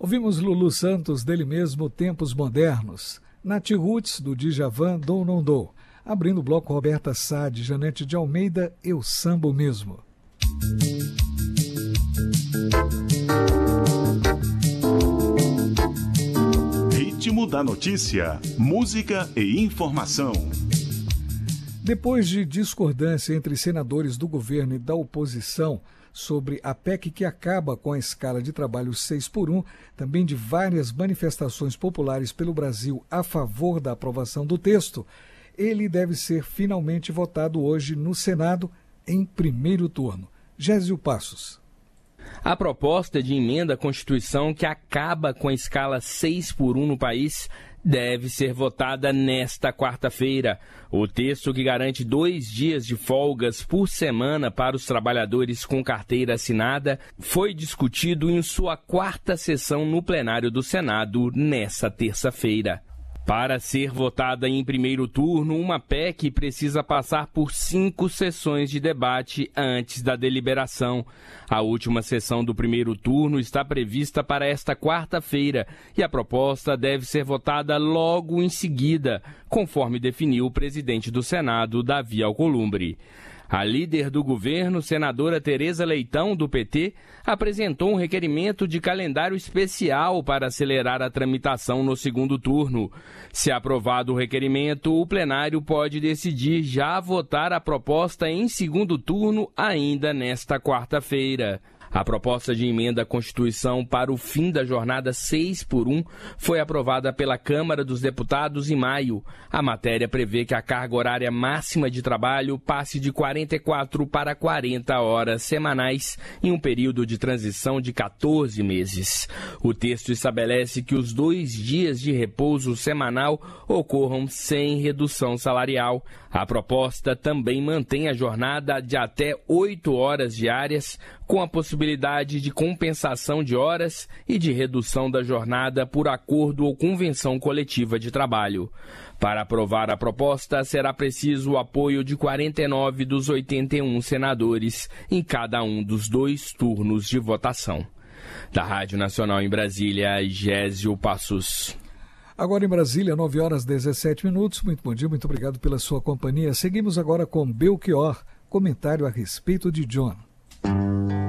Ouvimos Lulu Santos, dele mesmo, Tempos Modernos. Nath Roots, do Djavan, Dou Não Dou. Abrindo o bloco, Roberta Sá, de Janete de Almeida, Eu Sambo Mesmo. Ritmo da notícia, música e informação. Depois de discordância entre senadores do governo e da oposição sobre a PEC que acaba com a escala de trabalho 6x1, também de várias manifestações populares pelo Brasil a favor da aprovação do texto, ele deve ser finalmente votado hoje no Senado em primeiro turno. Gésio Passos. A proposta de emenda à Constituição que acaba com a escala 6x1 no país deve ser votada nesta quarta-feira. O texto, que garante 2 dias de folgas por semana para os trabalhadores com carteira assinada, foi discutido em sua 4ª sessão no plenário do Senado nesta terça-feira. Para ser votada em primeiro turno, uma PEC precisa passar por 5 sessões de debate antes da deliberação. A última sessão do primeiro turno está prevista para esta quarta-feira e a proposta deve ser votada logo em seguida, conforme definiu o presidente do Senado, Davi Alcolumbre. A líder do governo, senadora Tereza Leitão, do PT, apresentou um requerimento de calendário especial para acelerar a tramitação no segundo turno. Se aprovado o requerimento, o plenário pode decidir já votar a proposta em segundo turno ainda nesta quarta-feira. A proposta de emenda à Constituição para o fim da jornada 6x1 foi aprovada pela Câmara dos Deputados em maio. A matéria prevê que a carga horária máxima de trabalho passe de 44 para 40 horas semanais em um período de transição de 14 meses. O texto estabelece que os 2 dias de repouso semanal ocorram sem redução salarial. A proposta também mantém a jornada de até 8 horas diárias, com a possibilidade de compensação de horas e de redução da jornada por acordo ou convenção coletiva de trabalho. Para aprovar a proposta, será preciso o apoio de 49 dos 81 senadores em cada um dos 2 turnos de votação. Da Rádio Nacional em Brasília, Gésio Passos. Agora em Brasília, 9h17. Muito bom dia, muito obrigado pela sua companhia. Seguimos agora com Belchior, comentário a respeito de John.